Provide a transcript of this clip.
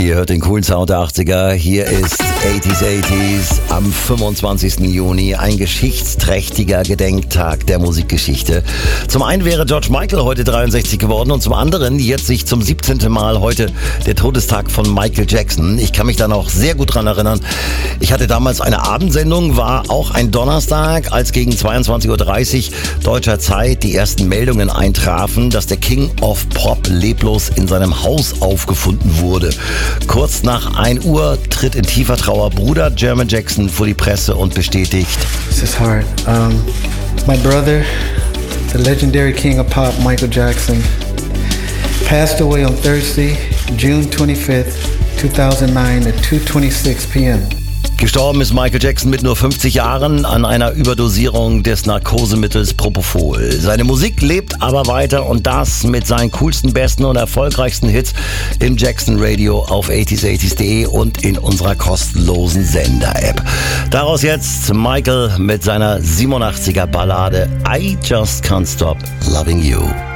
Ihr hört den coolen Sound der 80er. Hier ist 80s am 25. Juni. Ein geschichtsträchtiger Gedenktag der Musikgeschichte. Zum einen wäre George Michael heute 63 geworden und zum anderen jetzt sich zum 17. Mal heute der Todestag von Michael Jackson. Ich kann mich da noch sehr gut dran erinnern. Ich hatte damals eine Abendsendung, war auch ein Donnerstag, als gegen 22.30 Uhr deutscher Zeit die ersten Meldungen eintrafen, dass der King of Pop leblos in seinem Haus aufgefunden wurde. Kurz nach 1 Uhr tritt in tiefer Trauer Bruder Jermaine Jackson vor die Presse und bestätigt: This is hard. My brother, the legendary King of Pop, Michael Jackson, passed away on Thursday, June 25th, 2009 at 2:26 p.m. Gestorben ist Michael Jackson mit nur 50 Jahren an einer Überdosierung des Narkosemittels Propofol. Seine Musik lebt aber weiter und das mit seinen coolsten, besten und erfolgreichsten Hits im Jackson Radio auf 80s80s.de und in unserer kostenlosen Sender-App. Daraus jetzt Michael mit seiner 87er Ballade I Just Can't Stop Loving You.